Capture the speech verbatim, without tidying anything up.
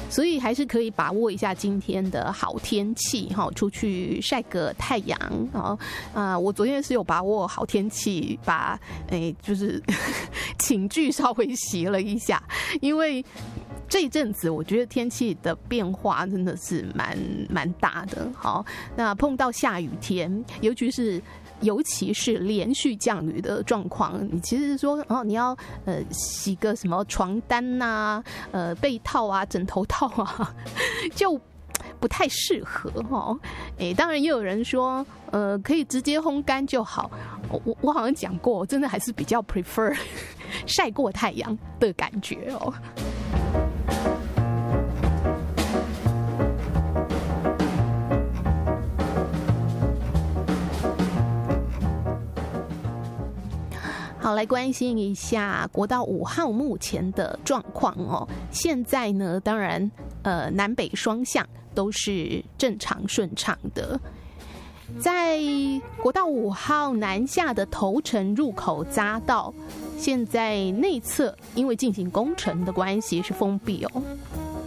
所以还是可以把握一下今天的好天气哈，出去晒个太阳啊。啊，我昨天是有把握好天气，把哎就是寝具稍微洗了一下，因为这一阵子我觉得天气的变化真的是蛮蛮大的。好，那碰到下雨天，尤其是尤其是连续降雨的状况，你其实是说哦，你要呃洗个什么床单呐、啊、呃被套啊、枕头套啊，就不太适合哦。哎，当然也有人说，呃，可以直接烘干就好。我我好像讲过，真的还是比较 prefer 晒过太阳的感觉哦。好，来关心一下国道五号目前的状况哦。现在呢，当然，呃，南北双向都是正常顺畅的。在国道五号南下的头城入口匝道，现在内侧因为进行工程的关系是封闭哦。